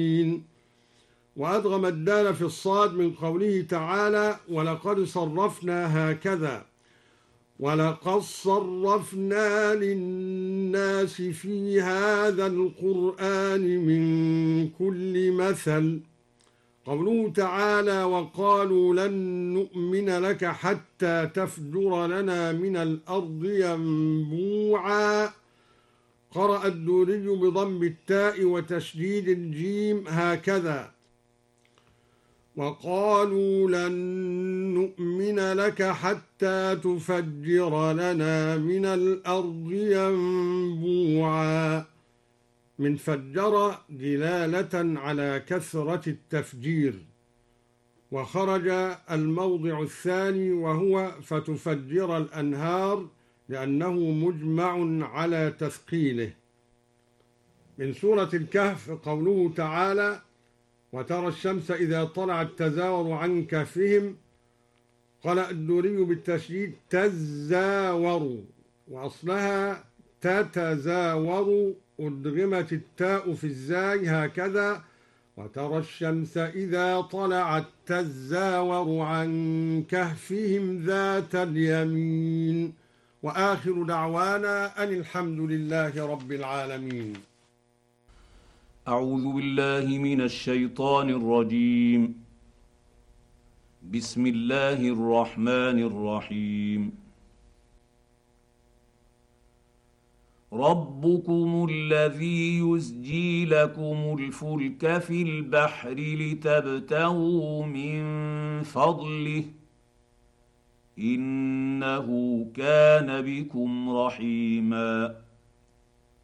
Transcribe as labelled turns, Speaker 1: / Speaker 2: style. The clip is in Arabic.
Speaker 1: وأدغم الدال في الصاد من قوله تعالى ولقد صرفنا هكذا، ولقد صرفنا للناس في هذا القرآن من كل مثل. قوله تعالى وقالوا لن نؤمن لك حتى تفجر لنا من الأرض ينبوعا. قرأ الدوري بضم التاء وتشديد الجيم هكذا وقالوا لن نؤمن لك حتى تفجر لنا من الأرض ينبوعا، من فجر دلالة على كثرة التفجير. وخرج الموضع الثاني وهو فتفجر الأنهار لأنه مجمع على تثقيله. من سورة الكهف قوله تعالى وترى الشمس إذا طلعت تزاور عن كهفهم. قرأ الدوري بالتشديد تزاور وأصلها تتزاور، أدغمت التاء في الزاي هكذا وترى الشمس إذا طلعت تزاور عن كهفهم ذات اليمين. وآخر دعوانا أن الحمد لله رب العالمين.
Speaker 2: أعوذ بالله من الشيطان الرجيم. بسم الله الرحمن الرحيم. ربكم الذي يزجي لكم الفلك في البحر لتبتغوا من فضله إنه كان بكم رحيما.